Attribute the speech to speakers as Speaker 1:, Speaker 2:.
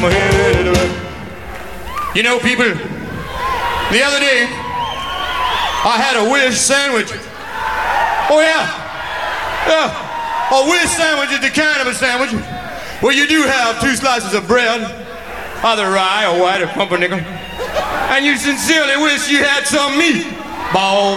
Speaker 1: my head. You know, people, the other day, I had a Wish sandwich. Oh, yeah. Yeah. A Wish sandwich is the kind of a sandwich where you do have 2 slices of bread, either rye or white or pumpernickel, and you sincerely wish you had some meat. Bow,